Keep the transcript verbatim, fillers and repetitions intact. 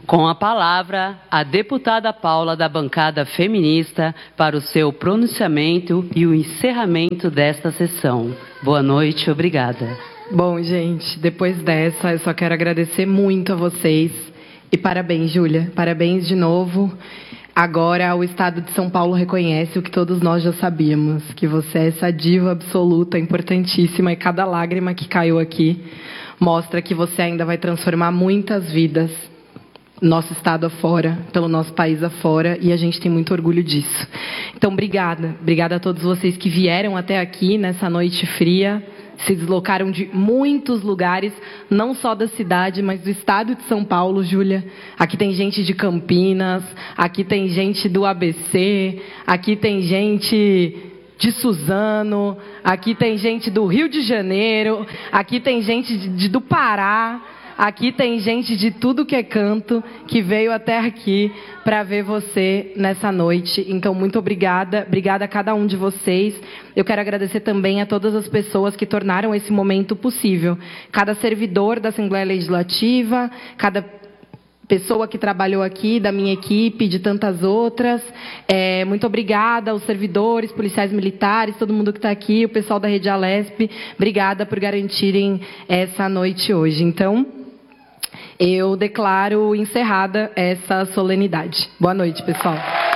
Com a palavra, a deputada Paula, da bancada feminista, para o seu pronunciamento e o encerramento desta sessão. Boa noite, obrigada. Bom, gente, depois dessa, eu só quero agradecer muito a vocês. E parabéns, Júlia. Parabéns de novo. Agora, o Estado de São Paulo reconhece o que todos nós já sabíamos, que você é essa diva absoluta, importantíssima, e cada lágrima que caiu aqui mostra que você ainda vai transformar muitas vidas, nosso Estado afora, pelo nosso país afora, e a gente tem muito orgulho disso. Então, obrigada. Obrigada a todos vocês que vieram até aqui nessa noite fria, se deslocaram de muitos lugares, não só da cidade, mas do estado de São Paulo, Júlia. Aqui tem gente de Campinas, aqui tem gente do A B C, aqui tem gente de Suzano, aqui tem gente do Rio de Janeiro, aqui tem gente de, de, do Pará, aqui tem gente de tudo que é canto que veio até aqui para ver você nessa noite. Então, muito obrigada. Obrigada a cada um de vocês. Eu quero agradecer também a todas as pessoas que tornaram esse momento possível. Cada servidor da Assembleia Legislativa, cada pessoa que trabalhou aqui, da minha equipe, de tantas outras. É, muito obrigada aos servidores, policiais militares, todo mundo que está aqui, o pessoal da Rede Alesp. Obrigada por garantirem essa noite hoje. Então, eu declaro encerrada essa solenidade. Boa noite, pessoal.